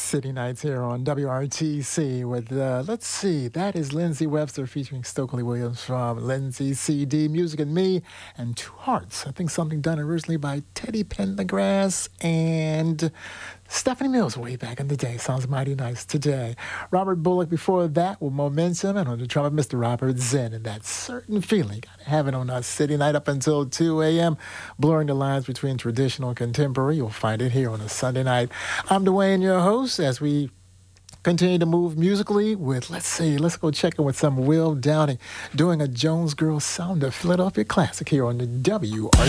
City Nights here on WRTC with, let's see, that is Lindsey Webster featuring Stokely Williams from Lindsey CD, Music and Me, and Two Hearts. I think something done originally by Teddy Pendergrass and Stephanie Mills way back in the day. Sounds mighty nice today. Robert Bullock before that with Momentum, and on the trumpet, Mr. Robert Zinn, and that certain feeling. Gotta have it on our City Night up until 2 a.m., blurring the lines between traditional and contemporary. You'll find it here on a Sunday night. I'm Dwayne, your host, as we continue to move musically with, let's go check in with some Will Downing doing a Jones Girl sound of Philadelphia classic here on the WRTC.